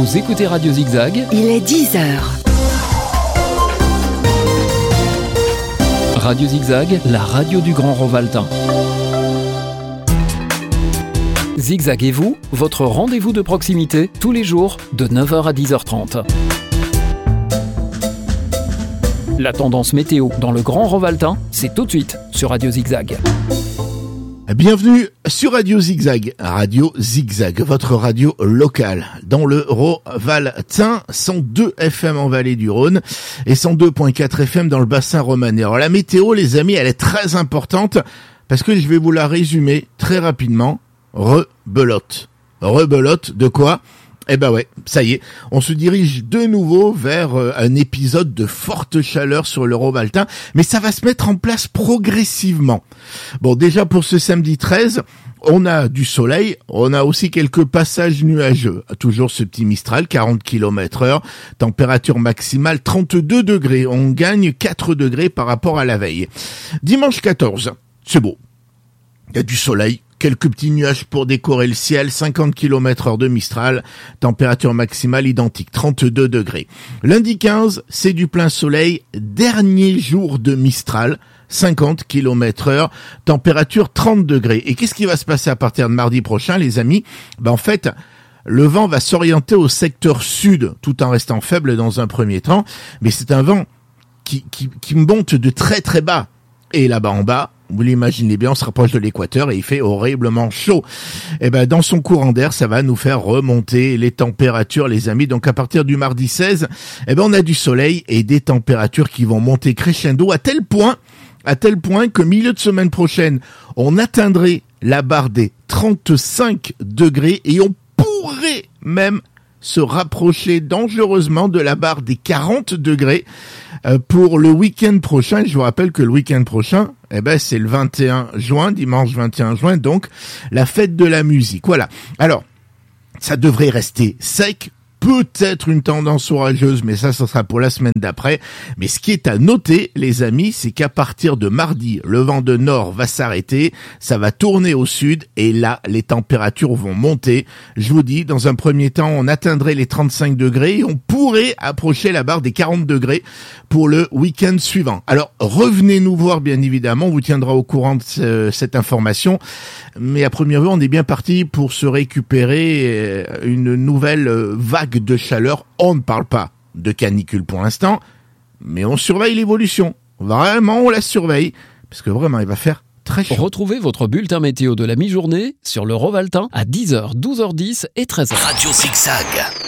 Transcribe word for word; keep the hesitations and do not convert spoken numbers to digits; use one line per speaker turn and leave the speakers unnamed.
Vous écoutez Radio Zigzag.
Il est dix heures.
Radio Zigzag, la radio du Grand Rovaltain. Zigzag et vous, votre rendez-vous de proximité, tous les jours, de neuf heures à dix heures trente. La tendance météo dans le Grand Rovaltain, c'est tout de suite sur Radio Zigzag.
Bienvenue sur Radio Zigzag, Radio Zigzag, votre radio locale dans le Rovaltain, cent deux F M en Vallée du Rhône et cent deux virgule quatre F M dans le bassin romanais. Alors la météo, les amis, elle est très importante parce que je vais vous la résumer très rapidement. Rebelote. Rebelote de quoi ? Eh ben ouais, ça y est, on se dirige de nouveau vers un épisode de forte chaleur sur le Rovaltain, mais ça va se mettre en place progressivement. Bon, déjà pour ce samedi treize, on a du soleil, on a aussi quelques passages nuageux. Toujours ce petit Mistral, quarante kilomètres heure, température maximale trente-deux degrés. On gagne quatre degrés par rapport à la veille. Dimanche quatorze, c'est beau. Il y a du soleil. Quelques petits nuages pour décorer le ciel, cinquante kilomètres heure de Mistral, température maximale identique, trente-deux degrés. Lundi quinze, c'est du plein soleil, dernier jour de Mistral, cinquante kilomètres heure, température trente degrés. Et qu'est-ce qui va se passer à partir de mardi prochain, les amis ? Ben en fait, le vent va s'orienter au secteur sud, tout en restant faible dans un premier temps, mais c'est un vent qui, qui, qui monte de très très bas. Et là-bas en bas, vous l'imaginez bien, on se rapproche de l'équateur et il fait horriblement chaud. Et ben, dans son courant d'air, ça va nous faire remonter les températures, les amis. Donc, à partir du mardi seize, eh ben, on a du soleil et des températures qui vont monter crescendo à tel point, à tel point que milieu de semaine prochaine, on atteindrait la barre des trente-cinq degrés et on pourrait même se rapprocher dangereusement de la barre des quarante degrés euh, pour le week-end prochain. Je vous rappelle que le week-end prochain, eh ben, c'est le vingt et un juin, dimanche vingt et un juin, donc la fête de la musique. Voilà. Alors, ça devrait rester sec. Peut-être une tendance orageuse, mais ça, ça sera pour la semaine d'après. Mais ce qui est à noter, les amis, c'est qu'à partir de mardi, le vent de nord va s'arrêter, ça va tourner au sud, et là, les températures vont monter. Je vous dis, dans un premier temps, on atteindrait les trente-cinq degrés, et on pourrait approcher la barre des quarante degrés pour le week-end suivant. Alors, revenez nous voir, bien évidemment, on vous tiendra au courant de ce, cette information. Mais à première vue, on est bien parti pour se récupérer une nouvelle vague de chaleur. On ne parle pas de canicule pour l'instant, mais on surveille l'évolution. Vraiment, on la surveille, parce que vraiment, il va faire très chaud.
Retrouvez votre bulletin météo de la mi-journée sur le Rovaltain à dix heures, douze heures dix et treize heures.
Radio Zigzag.